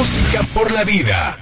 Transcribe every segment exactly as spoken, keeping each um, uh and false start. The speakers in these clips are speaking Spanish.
música por la vida.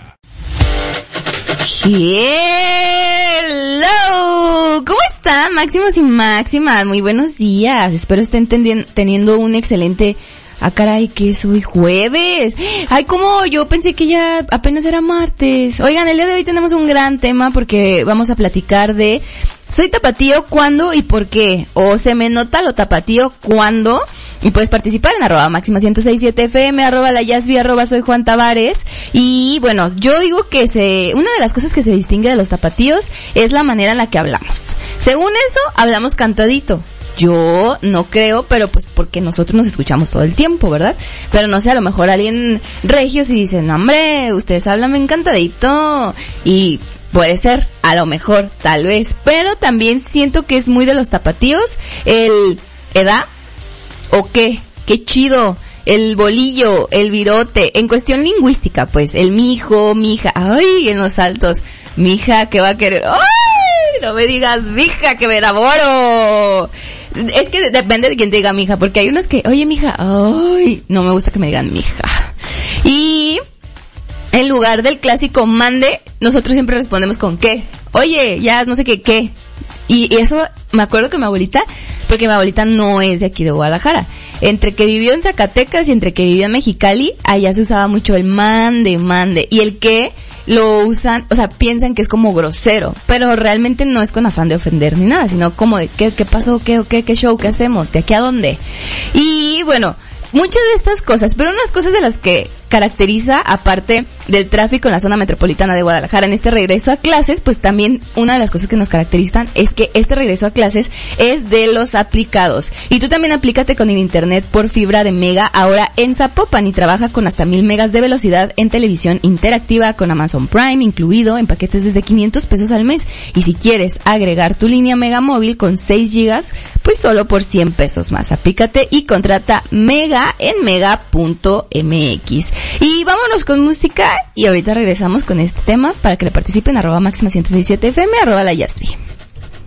Hello, ¿cómo están, máximos y máximas? Muy buenos días, espero estén tendi- teniendo un excelente... Ah, caray, que es hoy jueves. Ay, como yo pensé que ya apenas era martes. Oigan, el día de hoy tenemos un gran tema porque vamos a platicar de ¿soy tapatío cuándo y por qué? O ¿se me nota lo tapatío cuándo? Y puedes participar en arroba máxima ciento seis punto siete F M, arroba la Yasby, arroba soy Juan Tavares. Y bueno, yo digo que se, una de las cosas que se distingue de los tapatíos es la manera en la que hablamos. Según eso, hablamos cantadito. Yo no creo, pero pues porque nosotros nos escuchamos todo el tiempo, ¿verdad? Pero no sé, a lo mejor alguien regio si dice, no hombre, ustedes hablan encantadito. Y puede ser, a lo mejor, tal vez. Pero también siento que es muy de los tapatíos el edad o qué, qué chido. El bolillo, el virote, en cuestión lingüística, pues, el mijo, mija, ay, en los altos, mija, que va a querer, ay, no me digas mija, que me enamoro. Es que depende de quién te diga mija, porque hay unos que, oye mija, ay, no me gusta que me digan mija. Y en lugar del clásico mande, nosotros siempre respondemos con qué, oye, ya no sé qué, qué. Y eso, me acuerdo que mi abuelita, porque mi abuelita no es de aquí de Guadalajara, entre que vivió en Zacatecas y entre que vivió en Mexicali, allá se usaba mucho el mande, mande, y el que lo usan, o sea, piensan que es como grosero, pero realmente no es con afán de ofender ni nada, sino como de qué, qué pasó, qué, qué, qué show, qué hacemos, de aquí a dónde. Y bueno, muchas de estas cosas, pero unas cosas de las que caracteriza, aparte del tráfico en la zona metropolitana de Guadalajara en este regreso a clases, pues también una de las cosas que nos caracterizan es que este regreso a clases es de los aplicados. Y tú también aplícate con el internet por fibra de Mega ahora en Zapopan y trabaja con hasta mil megas de velocidad en televisión interactiva con Amazon Prime incluido en paquetes desde quinientos pesos al mes. Y si quieres agregar tu línea Mega móvil con seis gigas, pues solo por cien pesos más. Aplícate y contrata Mega en mega punto m x. Y vámonos con música y ahorita regresamos con este tema para que le participen arroba máxima ciento seis punto siete F M, arroba la Yasby.